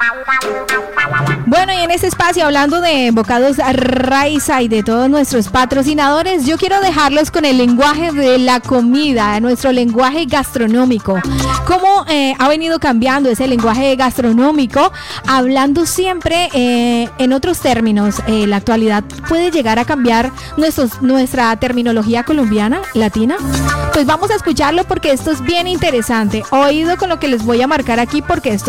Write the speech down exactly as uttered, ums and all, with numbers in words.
Bueno, y en este espacio, hablando de Bocados Raiza y de todos nuestros patrocinadores, yo quiero dejarlos con el lenguaje de la comida, nuestro lenguaje gastronómico. Cómo eh, ha venido cambiando ese lenguaje gastronómico, hablando siempre eh, en otros términos. Eh, la actualidad puede llegar a cambiar nuestros, nuestra terminología colombiana, latina. Pues vamos a escucharlo porque esto es bien interesante. Oído con lo que les voy a marcar aquí porque esto